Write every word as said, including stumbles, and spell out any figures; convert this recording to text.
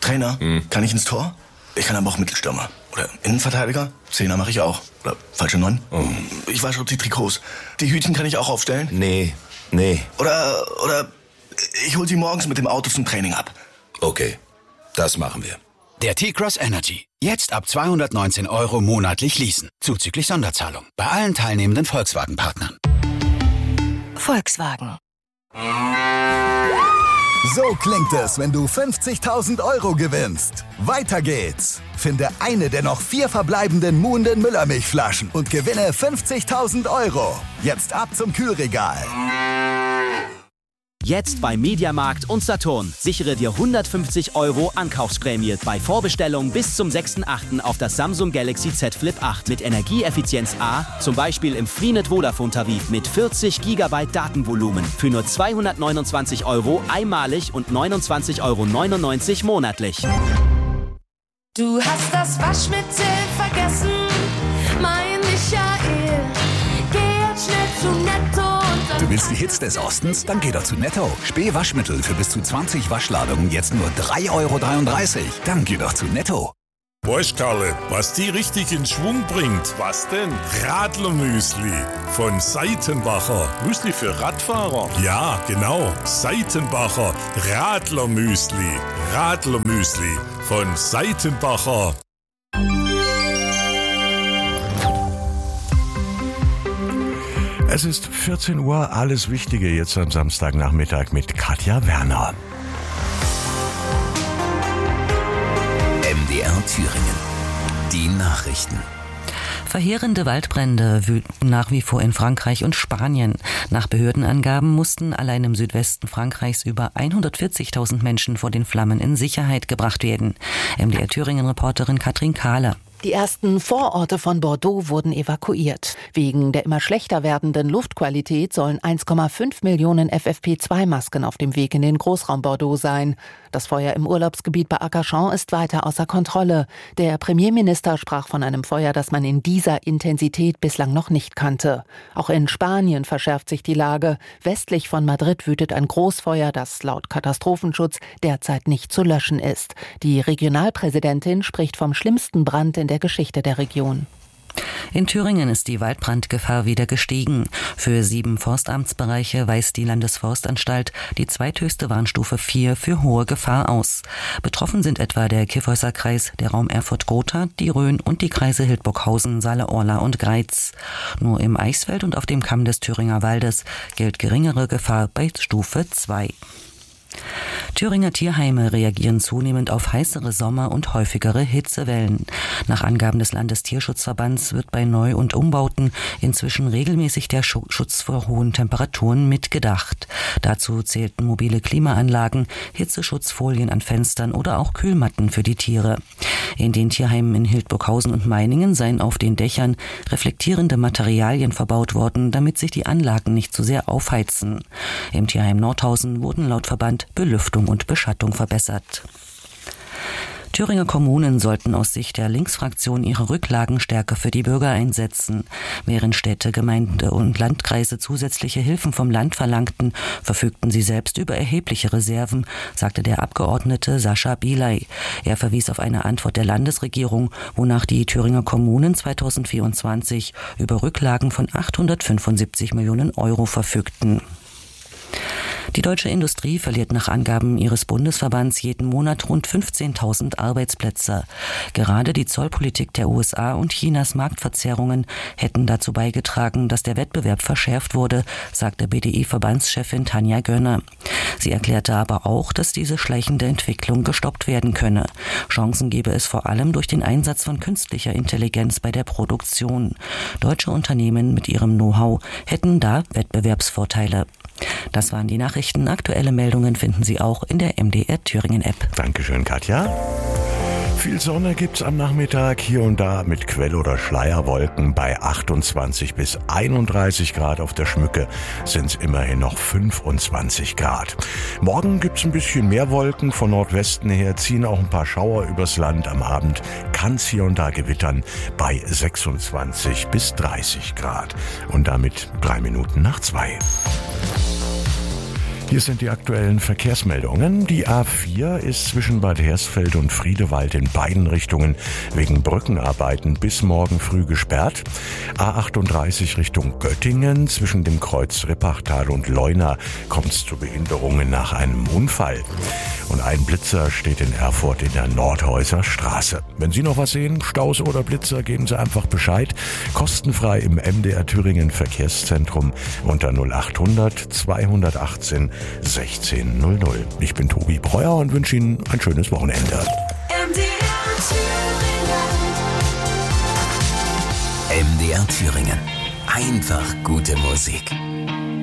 Trainer, hm. kann ich ins Tor? Ich kann aber auch Mittelstürmer. Oder Innenverteidiger? Zehner mache ich auch. Oder falsche Neun? Oh. Ich wasche auch die Trikots. Die Hütchen kann ich auch aufstellen? Nee, nee. Oder, oder ich hol sie morgens mit dem Auto zum Training ab. Okay, das machen wir. Der T-Cross Energy. Jetzt ab zweihundertneunzehn Euro monatlich leasen. Zuzüglich Sonderzahlung. Bei allen teilnehmenden Volkswagen-Partnern. Volkswagen. So klingt es, wenn du fünfzigtausend Euro gewinnst. Weiter geht's. Finde eine der noch vier verbleibenden Muhnden Müllermilchflaschen und gewinne fünfzigtausend Euro. Jetzt ab zum Kühlregal. Jetzt bei Mediamarkt und Saturn. Sichere dir hundertfünfzig Euro Ankaufsprämie bei Vorbestellung bis zum sechsten achten auf das Samsung Galaxy Z Flip acht mit Energieeffizienz A, zum Beispiel im Freenet Vodafone-Tarif mit vierzig Gigabyte Datenvolumen für nur zweihundertneunundzwanzig Euro einmalig und neunundzwanzig Euro neunundneunzig monatlich. Du hast das Waschmittel vergessen, mein Michael. Geh jetzt schnell zu Netto. Du willst die Hits des Ostens? Dann geh doch zu Netto. Spee-Waschmittel für bis zu zwanzig Waschladungen jetzt nur drei Euro dreiunddreißig. Dann geh doch zu Netto. Weißt, Karle, was die richtig in Schwung bringt? Was denn? Radlermüsli von Seitenbacher. Müsli für Radfahrer? Ja, genau. Seitenbacher Radlermüsli. Radlermüsli von Seitenbacher. Es ist vierzehn Uhr, alles Wichtige jetzt am Samstagnachmittag mit Katja Werner. M D R Thüringen. Die Nachrichten. Verheerende Waldbrände wüten nach wie vor in Frankreich und Spanien. Nach Behördenangaben mussten allein im Südwesten Frankreichs über hundertvierzigtausend Menschen vor den Flammen in Sicherheit gebracht werden. M D R Thüringen-Reporterin Katrin Kahler. Die ersten Vororte von Bordeaux wurden evakuiert. Wegen der immer schlechter werdenden Luftqualität sollen eins Komma fünf Millionen F F P zwei Masken auf dem Weg in den Großraum Bordeaux sein. Das Feuer im Urlaubsgebiet bei Arcachon ist weiter außer Kontrolle. Der Premierminister sprach von einem Feuer, das man in dieser Intensität bislang noch nicht kannte. Auch in Spanien verschärft sich die Lage. Westlich von Madrid wütet ein Großfeuer, das laut Katastrophenschutz derzeit nicht zu löschen ist. Die Regionalpräsidentin spricht vom schlimmsten Brand in der Geschichte der Region. In Thüringen ist die Waldbrandgefahr wieder gestiegen. Für sieben Forstamtsbereiche weist die Landesforstanstalt die zweithöchste Warnstufe vier für hohe Gefahr aus. Betroffen sind etwa der Kyffhäuser Kreis, der Raum Erfurt-Gotha, die Rhön und die Kreise Hildburghausen, Saale-Orla und Greiz. Nur im Eichsfeld und auf dem Kamm des Thüringer Waldes gilt geringere Gefahr bei Stufe zwei. Thüringer Tierheime reagieren zunehmend auf heißere Sommer und häufigere Hitzewellen. Nach Angaben des Landestierschutzverbands wird bei Neu- und Umbauten inzwischen regelmäßig der Schutz vor hohen Temperaturen mitgedacht. Dazu zählten mobile Klimaanlagen, Hitzeschutzfolien an Fenstern oder auch Kühlmatten für die Tiere. In den Tierheimen in Hildburghausen und Meiningen seien auf den Dächern reflektierende Materialien verbaut worden, damit sich die Anlagen nicht zu sehr aufheizen. Im Tierheim Nordhausen wurden laut Verband Belüftung und Beschattung verbessert. Thüringer Kommunen sollten aus Sicht der Linksfraktion ihre Rücklagen stärker für die Bürger einsetzen. Während Städte, Gemeinden und Landkreise zusätzliche Hilfen vom Land verlangten, verfügten sie selbst über erhebliche Reserven, sagte der Abgeordnete Sascha Bielay. Er verwies auf eine Antwort der Landesregierung, wonach die Thüringer Kommunen zweitausendvierundzwanzig über Rücklagen von achthundertfünfundsiebzig Millionen Euro verfügten. Die deutsche Industrie verliert nach Angaben ihres Bundesverbands jeden Monat rund fünfzehntausend Arbeitsplätze. Gerade die Zollpolitik der U S A und Chinas Marktverzerrungen hätten dazu beigetragen, dass der Wettbewerb verschärft wurde, sagte B D I-Verbandschefin Tanja Gönner. Sie erklärte aber auch, dass diese schleichende Entwicklung gestoppt werden könne. Chancen gebe es vor allem durch den Einsatz von künstlicher Intelligenz bei der Produktion. Deutsche Unternehmen mit ihrem Know-how hätten da Wettbewerbsvorteile. Das waren die Nachrichten. Aktuelle Meldungen finden Sie auch in der M D R Thüringen App. Dankeschön, Katja. Viel Sonne gibt's am Nachmittag, hier und da mit Quell- oder Schleierwolken bei achtundzwanzig bis einunddreißig Grad. Auf der Schmücke sind's immerhin noch fünfundzwanzig Grad. Morgen gibt's ein bisschen mehr Wolken. Von Nordwesten her ziehen auch ein paar Schauer übers Land. Am Abend kann's hier und da gewittern bei sechsundzwanzig bis dreißig Grad. Und damit drei Minuten nach zwei. Hier sind die aktuellen Verkehrsmeldungen. Die A vier ist zwischen Bad Hersfeld und Friedewald in beiden Richtungen wegen Brückenarbeiten bis morgen früh gesperrt. A achtunddreißig Richtung Göttingen zwischen dem Kreuz Rippachtal und Leuna kommt es zu Behinderungen nach einem Unfall. Und ein Blitzer steht in Erfurt in der Nordhäuser Straße. Wenn Sie noch was sehen, Staus oder Blitzer, geben Sie einfach Bescheid. Kostenfrei im M D R Thüringen Verkehrszentrum unter null acht hundert zweihundertachtzehn sechzehn null null. Ich bin Tobi Breuer und wünsche Ihnen ein schönes Wochenende. M D R Thüringen. M D R Thüringen. Einfach gute Musik.